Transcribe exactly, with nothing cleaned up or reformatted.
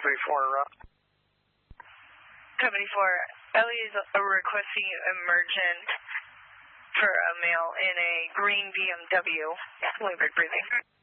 Company four, uh, Company four, Ellie is requesting emergent for a male in a green B M W, laboured breathing.